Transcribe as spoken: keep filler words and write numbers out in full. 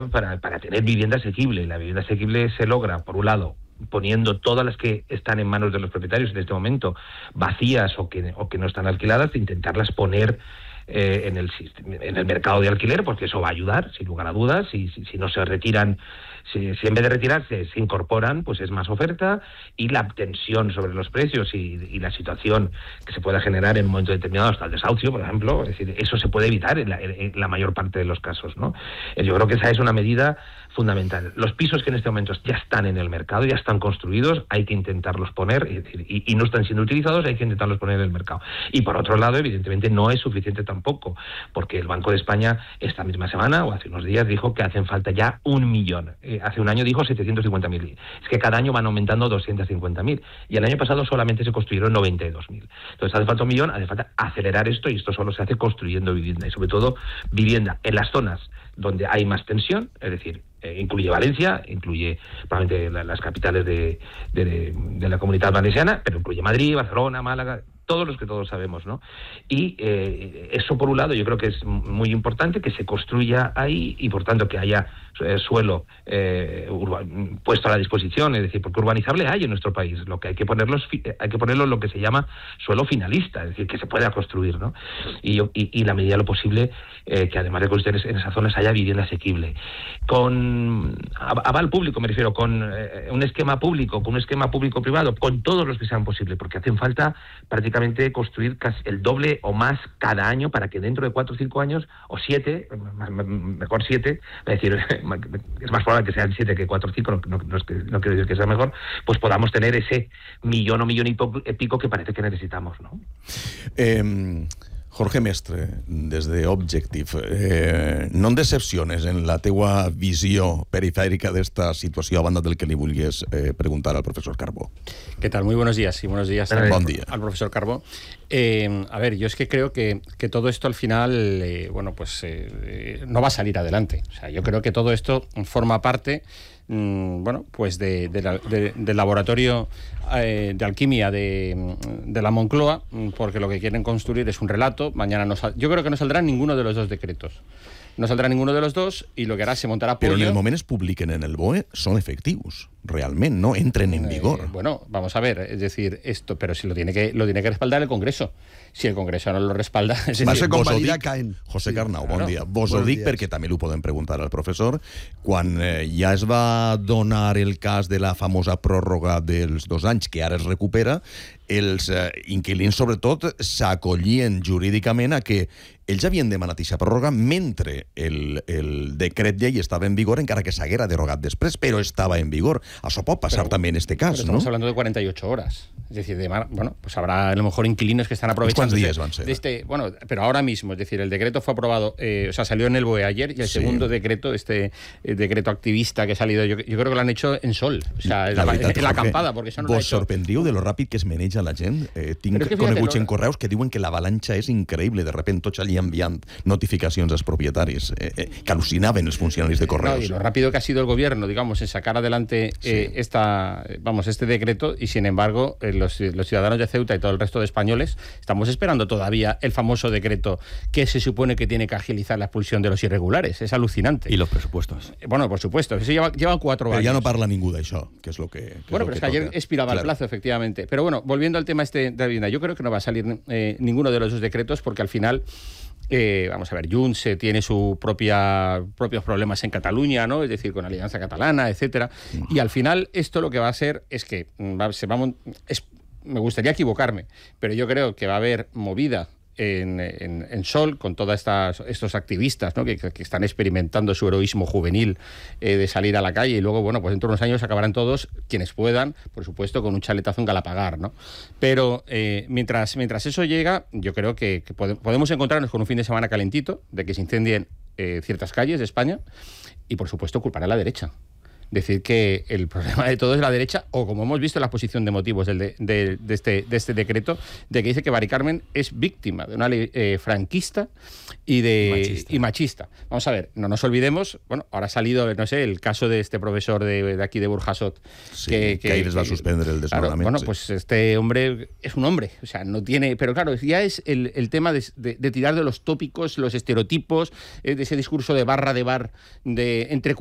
para, para tener vivienda asequible. La vivienda asequible se logra, por un lado, poniendo todas las que están en manos de los propietarios en este momento vacías o que, o que no están alquiladas, de intentarlas poner eh, en, el, en el mercado de alquiler, porque eso va a ayudar, sin lugar a dudas. Y si, si no se retiran, si, si en vez de retirarse se incorporan, pues es más oferta, y la tensión sobre los precios y, y la situación que se pueda generar en un momento determinado, hasta el desahucio, por ejemplo, es decir, eso se puede evitar en la, en la mayor parte de los casos, ¿no? Yo creo que esa es una medida fundamental. Los pisos que en este momento ya están en el mercado, ya están construidos, hay que intentarlos poner, es decir, y, y no están siendo utilizados, hay que intentarlos poner en el mercado. Y por otro lado, evidentemente, no es suficiente tampoco, porque el Banco de España esta misma semana, o hace unos días, dijo que hacen falta ya un millón. Eh, hace un año dijo setecientos cincuenta mil. Es que cada año van aumentando doscientos cincuenta mil. Y el año pasado solamente se construyeron noventa y dos mil. Entonces hace falta un millón, hace falta acelerar esto, y esto solo se hace construyendo vivienda, y sobre todo vivienda en las zonas donde hay más tensión, es decir, eh, incluye Valencia, incluye probablemente la, las capitales de, de, de la Comunidad Valenciana, pero incluye Madrid, Barcelona, Málaga, todos los que todos sabemos, ¿no? Y eh, eso, por un lado, yo creo que es muy importante que se construya ahí, y por tanto que haya eh, suelo eh, urban, puesto a la disposición, es decir, porque urbanizable hay en nuestro país. Lo que hay que ponerlo es, hay que ponerlo en lo que se llama suelo finalista, es decir, que se pueda construir, ¿no? Y, y, y la medida de lo posible, eh, que además de construir en esas zonas haya vivienda asequible. Con aval público, me refiero, con eh, un esquema público, con un esquema público-privado, con todos los que sean posibles, porque hacen falta prácticamente construir casi el doble o más cada año, para que dentro de cuatro o cinco años, o siete, mejor siete, es decir, es más probable que sean siete que cuatro o cinco, no, no, no, es que, no quiero decir que sea mejor, pues podamos tener ese millón o millón y pico que parece que necesitamos, ¿no? Eh... Jorge Mestre, des d'Objective, eh, no em decepciones en la teua visió periférica d'esta situació, a banda del que li vulguis eh, preguntar al profesor Carbó. ¿Qué tal? Muy buenos días y buenos días al, bon día. al profesor Carbó. Eh, a ver, yo es que creo que, que todo esto al final, eh, bueno, pues eh, no va a salir adelante. O sea, yo creo que todo esto forma parte, mmm, bueno, pues de, de la, de, del laboratorio eh, de alquimia de, de la Moncloa, porque lo que quieren construir es un relato. Mañana no sal, yo creo que no saldrá ninguno de los dos decretos. No saldrá ninguno de los dos, y lo que hará se montarà pollo. Però en el moment es publiquen en el B O E, son efectivos, realment, no entren en vigor. Eh, bueno, vamos a ver, es decir, esto, pero si lo tiene que lo tiene que respaldar el Congreso. Si el Congreso no lo respalda... És Va decir, ser com validar caen. José Carnau, bon claro. dia. Vos Buenos ho dic días. perquè també l'ho podem preguntar al professor. Quan eh, ja es va donar el cas de la famosa pròrroga dels dos anys, que ara es recupera, els eh, inquilins, sobretot, s'acollien jurídicament a que ells havien demanat aquesta pròrroga mentre el, el decret llei estava en vigor, encara que s'haguera derogat després, però estava en vigor. Això pot passar Pero, també en este cas, pero ¿no? Estamos hablando de cuarenta y ocho horas. Es decir, de mar, bueno, pues habrá a lo mejor inquilinos que están aprovechando... ¿Cuántos días de, van a ser? de este, bueno, pero ahora mismo, es decir, el decreto fue aprobado, eh, o sea, salió en el B O E ayer, y el Sí. segundo decreto, este eh, decreto activista que ha salido, yo, yo creo que lo han hecho en sol, o sea, en la, veritat, en la Jorge, acampada, porque això no vos l'ha hecho... sorprendríeu de lo ràpid que es maneja la gent? Eh, tinc Però és que fíjate, coneguts no- en correus que diuen que l'avalanxa és increïble, de repente tots allí enviant notificacions als propietaris, eh, eh, que al·lucinaven els funcionaris de No, correus. y lo rápido que ha sido el gobierno, digamos, en sacar adelante eh, esta, vamos, este decreto, y sin embargo, eh, los, los ciudadanos de Ceuta y todo el resto de españoles estamos esperando todavía el famoso decreto que se supone que tiene que agilizar la expulsión de los irregulares. Es alucinante. Y los presupuestos. Eh, Bueno, por supuesto, eso lleva, llevan cuatro Però años. ja no parla ningú d'això, que és lo que, que Bueno, és lo pero es que que ayer toca. expiraba el Claro. plazo, efectivamente. Pero bueno, volviendo al tema este de la vivienda, yo creo que no va a salir eh, ninguno de los dos decretos, porque al final, eh, vamos a ver, Junts eh, tiene sus propia, propios problemas en Cataluña, ¿no? Es decir, con Alianza Catalana, etcétera. Y al final esto lo que va a ser es que mm, va, se va a mon- es, me gustaría equivocarme, pero yo creo que va a haber movida en, en, en Sol, con todos estos activistas, ¿no? que, que están experimentando su heroísmo juvenil eh, de salir a la calle, y luego, bueno, pues dentro de unos años acabarán todos, quienes puedan, por supuesto, con un chaletazo en Galapagar, ¿no? Pero eh, mientras, mientras eso llega, yo creo que, que pode, podemos encontrarnos con un fin de semana calentito, de que se incendien eh, ciertas calles de España, y por supuesto culpar a la derecha. decir que el problema de todo es la derecha, o como hemos visto en la exposición de motivos del de, de, de, este, de este decreto, de que dice que Mari Carmen es víctima de una ley eh, franquista y, de, machista. y machista. Vamos a ver, no nos olvidemos, bueno, ahora ha salido, no sé, el caso de este profesor de, de aquí de Burjasot, sí, que, que, que ahí les va a suspender el desnonamiento. Claro, bueno, sí. pues este hombre es un hombre, o sea, no tiene... Pero claro, ya es el, el tema de, de, de tirar de los tópicos, los estereotipos, eh, de ese discurso de barra de bar, de entre